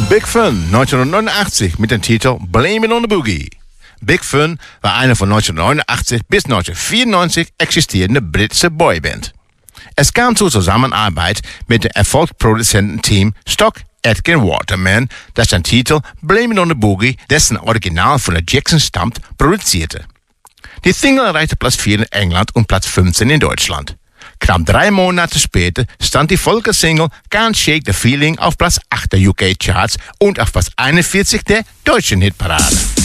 Big Fun 1989 mit dem Titel Blame It on the Boogie. Big Fun war eine von 1989 bis 1994 existierende britische Boyband. Es kam zur Zusammenarbeit mit dem Erfolgproduzententeam Stock Aitken Waterman, das den Titel Blame It on the Boogie, dessen Original von der Jackson stammt, produzierte. Die Single erreichte Platz 4 in England und Platz 15 in Deutschland. Knapp 3 Monate später stand die Folgesingle Can't Shake the Feeling auf Platz 8 der UK-Charts und auf Platz 41 der deutschen Hitparade.